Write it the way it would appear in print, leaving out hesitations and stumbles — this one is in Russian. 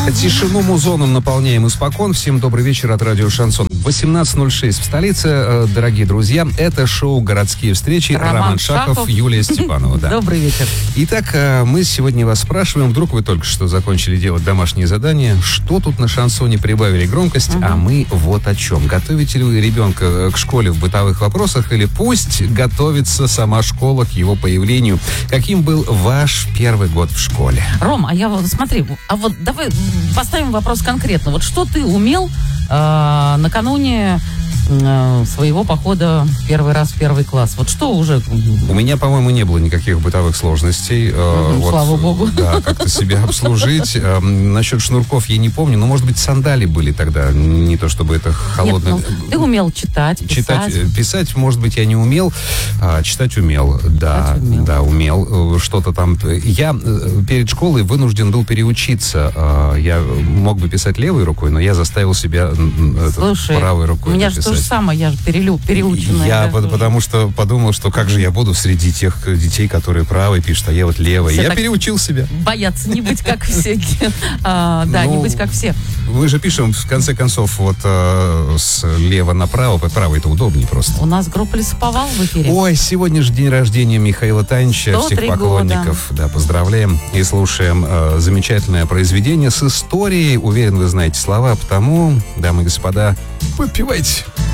Тишину музоном наполняем испокон. Всем добрый вечер от радио Шансон. 18:06 в столице. Дорогие друзья, это шоу «Городские встречи». Роман Шахов, Юлия Степанова. Да. Добрый вечер. Итак, мы сегодня вас спрашиваем, вдруг вы только что закончили делать домашние задания, что тут на шансоне прибавили громкость, а мы вот о чем. Готовите ли вы ребенка к школе в бытовых вопросах, или пусть готовится сама школа к его появлению? Каким был ваш первый год в школе? Ром, а я вот смотри, давай поставим вопрос конкретно. Вот что ты умел накануне своего похода первый раз в первый класс? Вот что уже? У меня, по-моему, не было никаких бытовых сложностей. Слава богу. Да, как-то себя обслужить. Насчет шнурков я не помню, но, может быть, сандали были тогда. Не то чтобы это холодное. Нет, ты умел читать, писать. Писать, может быть, я не умел. Читать умел. Да, умел. Что-то там. Я перед школой вынужден был переучиться. Я мог бы писать левой рукой, но я заставил себя правой рукой. У меня же то же самое, я же переученная. Я потому что подумал, что как же я буду среди тех детей, которые правой пишут, а я вот левой. Я переучил себя. Боятся не быть как все. Да, не быть как все. Мы же пишем, в конце концов, вот слева направо, правой это удобнее просто. У нас группа «Лесоповал» в эфире. Ой, сегодня же день рождения Михаила Танича. Всех поклонников. Да, поздравляем и слушаем замечательное произведение с историей. Уверен, вы знаете слова, потому, дамы и господа, подпевайте.